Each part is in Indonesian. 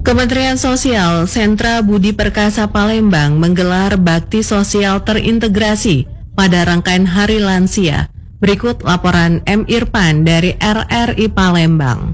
Kementerian Sosial Sentra Budi Perkasa Palembang menggelar bakti sosial terintegrasi pada rangkaian Hari Lansia. Berikut laporan M. Irfan dari RRI Palembang.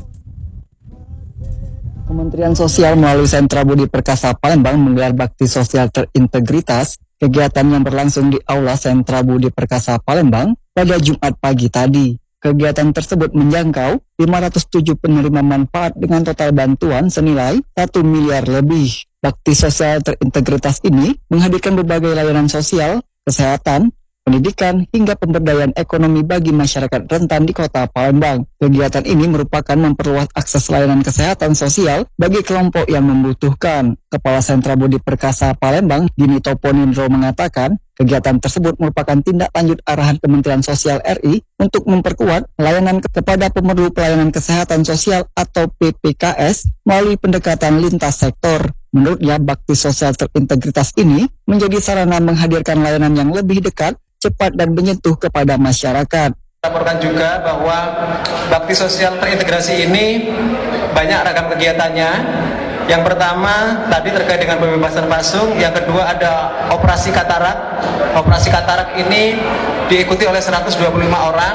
Kementerian Sosial melalui Sentra Budi Perkasa Palembang menggelar bakti sosial terintegritas. Kegiatan yang berlangsung di Aula Sentra Budi Perkasa Palembang pada Jumat pagi tadi. Kegiatan tersebut menjangkau 507 penerima manfaat dengan total bantuan senilai 1 miliar lebih. Bakti sosial terintegritas ini menghadirkan berbagai layanan sosial, kesehatan, pendidikan, hingga pemberdayaan ekonomi bagi masyarakat rentan di Kota Palembang. Kegiatan ini merupakan memperluas akses layanan kesehatan sosial bagi kelompok yang membutuhkan. Kepala Sentra Budi Perkasa Palembang, Dini Toponindro mengatakan, kegiatan tersebut merupakan tindak lanjut arahan Kementerian Sosial RI untuk memperkuat layanan kepada pemerlu pelayanan kesehatan sosial atau PPKS melalui pendekatan lintas sektor. Menurutnya, bakti sosial terintegritas ini menjadi sarana menghadirkan layanan yang lebih dekat, cepat dan menyentuh kepada masyarakat. Laporkan juga bahwa bakti sosial terintegrasi ini banyak ragam kegiatannya. Yang pertama tadi terkait dengan pembebasan pasung, yang kedua ada operasi katarak. Operasi katarak ini diikuti oleh 125 orang,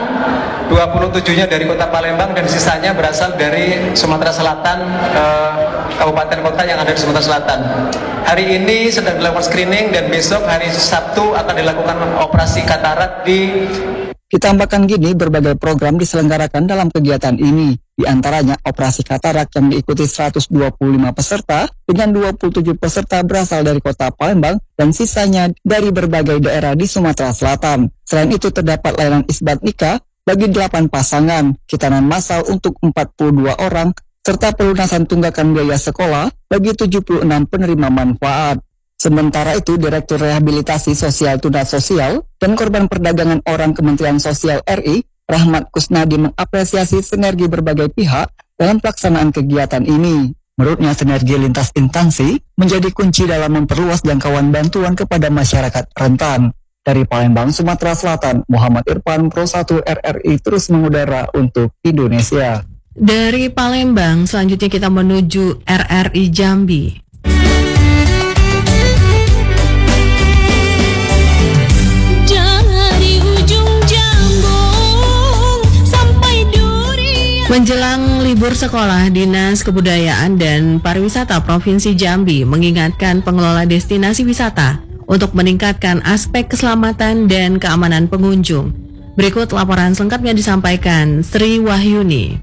27-nya dari Kota Palembang dan sisanya berasal dari Sumatera Selatan, kabupaten kota yang ada di Sumatera Selatan. Hari ini sedang dilakukan screening dan besok hari Sabtu akan dilakukan operasi katarak di. Ditambahkan gini, berbagai program diselenggarakan dalam kegiatan ini. Di antaranya operasi katarak yang diikuti 125 peserta dengan 27 peserta berasal dari Kota Palembang dan sisanya dari berbagai daerah di Sumatera Selatan. Selain itu terdapat layanan isbat nikah bagi 8 pasangan, khitanan massal untuk 42 orang, serta pelunasan tunggakan biaya sekolah bagi 76 penerima manfaat. Sementara itu, Direktur Rehabilitasi Sosial Tuna Sosial dan Korban Perdagangan Orang Kementerian Sosial RI, Rahmat Kusnadi mengapresiasi sinergi berbagai pihak dalam pelaksanaan kegiatan ini. Menurutnya, sinergi lintas instansi menjadi kunci dalam memperluas jangkauan bantuan kepada masyarakat rentan. Dari Palembang, Sumatera Selatan, Muhammad Irfan, Pro 1 RRI terus mengudara untuk Indonesia. Dari Palembang, selanjutnya kita menuju RRI Jambi. Menjelang libur sekolah, Dinas Kebudayaan dan Pariwisata Provinsi Jambi mengingatkan pengelola destinasi wisata untuk meningkatkan aspek keselamatan dan keamanan pengunjung. Berikut laporan selengkapnya disampaikan Sri Wahyuni.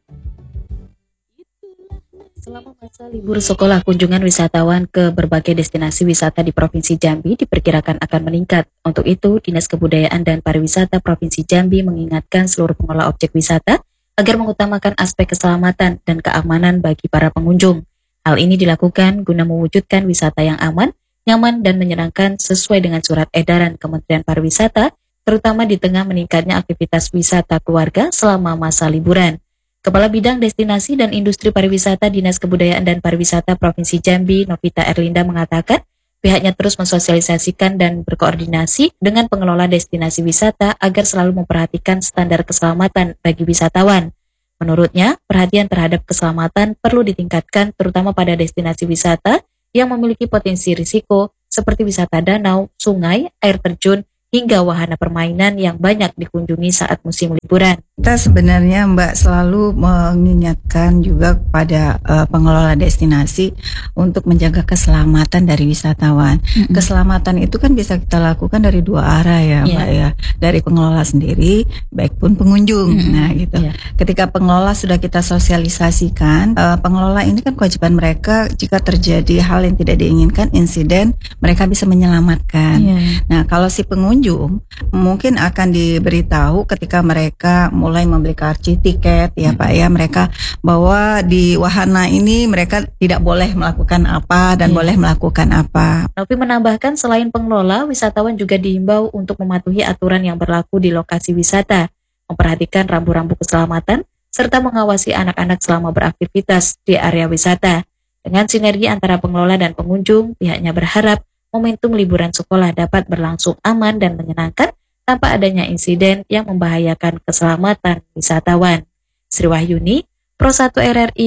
Selama masa libur sekolah, kunjungan wisatawan ke berbagai destinasi wisata di Provinsi Jambi diperkirakan akan meningkat. Untuk itu, Dinas Kebudayaan dan Pariwisata Provinsi Jambi mengingatkan seluruh pengelola objek wisata agar mengutamakan aspek keselamatan dan keamanan bagi para pengunjung. Hal ini dilakukan guna mewujudkan wisata yang aman, nyaman, dan menyenangkan sesuai dengan surat edaran Kementerian Pariwisata, terutama di tengah meningkatnya aktivitas wisata keluarga selama masa liburan. Kepala Bidang Destinasi dan Industri Pariwisata Dinas Kebudayaan dan Pariwisata Provinsi Jambi, Novita Erlinda mengatakan, pihaknya terus mensosialisasikan dan berkoordinasi dengan pengelola destinasi wisata agar selalu memperhatikan standar keselamatan bagi wisatawan. Menurutnya, perhatian terhadap keselamatan perlu ditingkatkan terutama pada destinasi wisata yang memiliki potensi risiko seperti wisata danau, sungai, air terjun, hingga wahana permainan yang banyak dikunjungi saat musim liburan. Kita sebenarnya Mbak selalu mengingatkan juga kepada pengelola destinasi untuk menjaga keselamatan dari wisatawan. Keselamatan itu kan bisa kita lakukan dari dua arah ya Mbak ya. Dari pengelola sendiri, baik pun pengunjung. Nah gitu. Ketika pengelola sudah kita sosialisasikan, pengelola ini kan kewajiban mereka jika terjadi hal yang tidak diinginkan, insiden, mereka bisa menyelamatkan. Nah kalau si pengunjung mungkin akan diberitahu ketika mereka mulai membeli karcis tiket ya Pak ya, mereka bahwa di wahana ini mereka tidak boleh melakukan apa dan boleh melakukan apa. Novi menambahkan selain pengelola, wisatawan juga diimbau untuk mematuhi aturan yang berlaku di lokasi wisata, memperhatikan rambu-rambu keselamatan, serta mengawasi anak-anak selama beraktivitas di area wisata. Dengan sinergi antara pengelola dan pengunjung, pihaknya berharap momentum liburan sekolah dapat berlangsung aman dan menyenangkan tanpa adanya insiden yang membahayakan keselamatan wisatawan. Sri Wahyuni, Pro 1 RRI,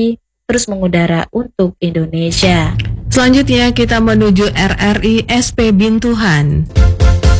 terus mengudara untuk Indonesia. Selanjutnya kita menuju RRI SP Bintuhan.